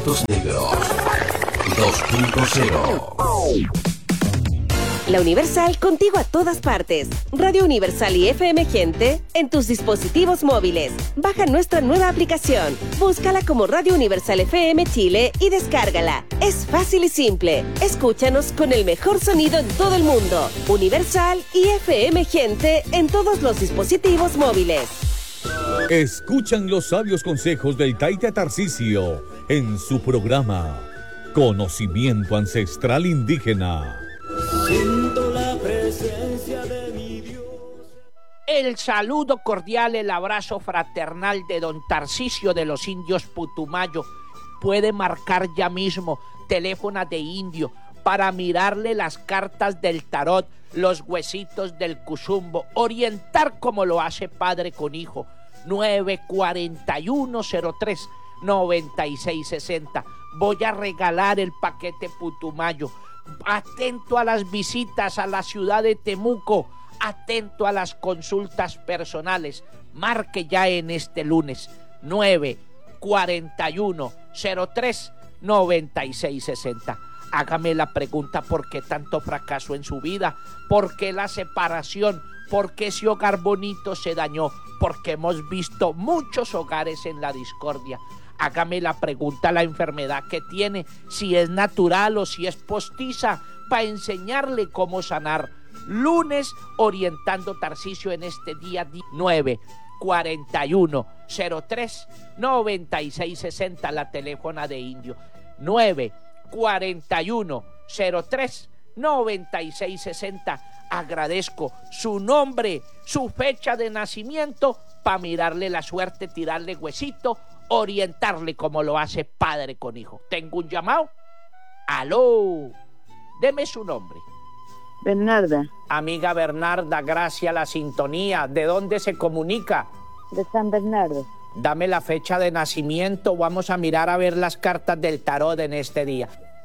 Negros 2.0. La Universal contigo a todas partes. Radio Universal y FM Gente en tus dispositivos móviles. Baja nuestra nueva aplicación. Búscala como Radio Universal FM Chile y descárgala. Es fácil y simple. Escúchanos con el mejor sonido en todo el mundo. Universal y FM Gente en todos los dispositivos móviles. Escuchan los sabios consejos del Taita Tarcisio en su programa Conocimiento Ancestral Indígena. Siento la presencia de mi Dios. El saludo cordial, el abrazo fraternal de don Tarcisio de los Indios Putumayo. Puede marcar ya mismo teléfono de indio para mirarle las cartas del tarot, los huesitos del cuzumbo, orientar como lo hace padre con hijo. 94103-9660. Voy a regalar el paquete Putumayo. Atento a las visitas a la ciudad de Temuco, atento a las consultas personales. Marque ya en este lunes 94103-9660. Hágame la pregunta: ¿por qué tanto fracaso en su vida? ¿Por qué la separación? ¿Por qué ese hogar bonito se dañó? Porque hemos visto muchos hogares en la discordia. Hágame la pregunta: la enfermedad que tiene, si es natural o si es postiza, para enseñarle cómo sanar. Lunes, orientando Tarcisio en este día 94103-9660, la teléfono de indio. 94103-9660. Agradezco su nombre, su fecha de nacimiento, para mirarle la suerte, tirarle huesito, orientarle como lo hace padre con hijo. ¿Tengo un llamado? ¡Aló! Deme su nombre. Bernarda. Amiga Bernarda, gracias a la sintonía. ¿De dónde se comunica? De San Bernardo. Dame la fecha de nacimiento. Vamos a mirar a ver las cartas del tarot en este día.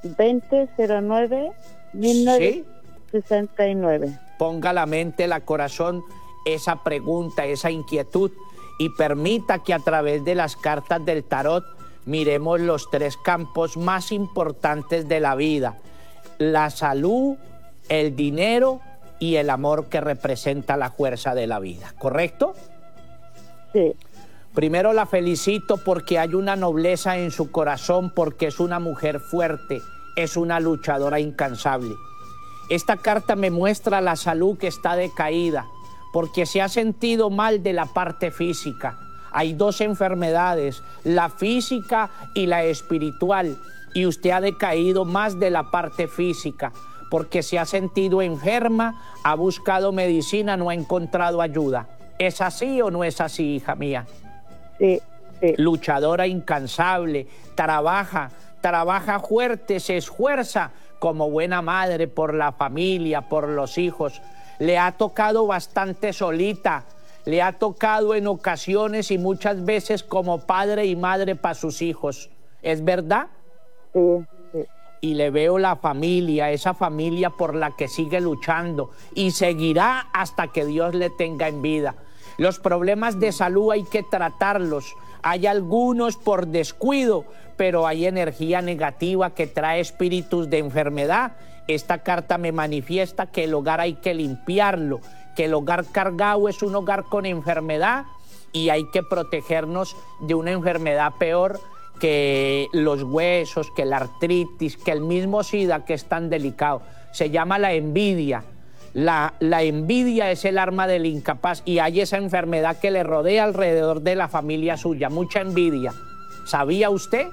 2009-1969. ¿Sí? Ponga la mente, la corazón, esa pregunta, esa inquietud, y permita que a través de las cartas del tarot miremos los tres campos más importantes de la vida: la salud, el dinero y el amor, que representa la fuerza de la vida. ¿Correcto? Sí. Primero la felicito porque hay una nobleza en su corazón, porque es una mujer fuerte, es una luchadora incansable. Esta carta me muestra la salud que está decaída, porque se ha sentido mal de la parte física. Hay dos enfermedades, la física y la espiritual, y usted ha decaído más de la parte física, porque se ha sentido enferma, ha buscado medicina, no ha encontrado ayuda. ¿Es así o no es así, hija mía? Sí, sí. Luchadora incansable, trabaja fuerte, se esfuerza como buena madre por la familia, por los hijos. Le ha tocado bastante solita, le ha tocado en ocasiones y muchas veces como padre y madre para sus hijos. ¿Es verdad? Sí, sí. Y le veo la familia, esa familia por la que sigue luchando y seguirá hasta que Dios le tenga en vida. Los problemas de salud hay que tratarlos. Hay algunos por descuido, pero hay energía negativa que trae espíritus de enfermedad. Esta carta me manifiesta que el hogar hay que limpiarlo, que el hogar cargado es un hogar con enfermedad y hay que protegernos de una enfermedad peor que los huesos, que la artritis, que el mismo SIDA, que es tan delicado. Se llama la envidia. La envidia es el arma del incapaz, y hay esa enfermedad que le rodea alrededor de la familia suya, mucha envidia. ¿Sabía usted?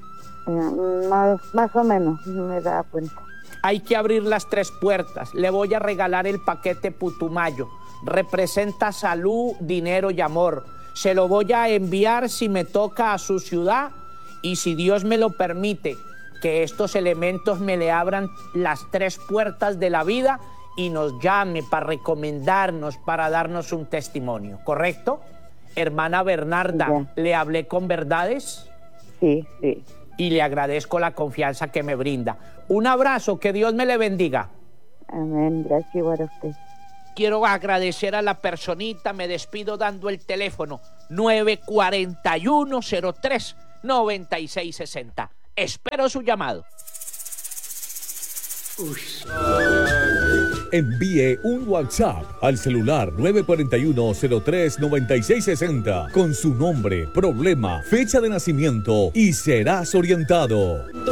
Más o menos, me da cuenta. Hay que abrir las tres puertas. Le voy a regalar el paquete Putumayo. Representa salud, dinero y amor. Se lo voy a enviar si me toca a su ciudad, y si Dios me lo permite, que estos elementos me le abran las tres puertas de la vida y nos llame para recomendarnos, para darnos un testimonio. ¿Correcto? Hermana Bernarda, ya. ¿Le hablé con verdades? Sí, sí. Y le agradezco la confianza que me brinda. Un abrazo, que Dios me le bendiga. Amén, gracias igual a usted. Quiero agradecer a la personita, me despido dando el teléfono 94103-9660. Espero su llamado. Envíe un WhatsApp al celular 941-03-9660 con su nombre, problema, fecha de nacimiento y serás orientado.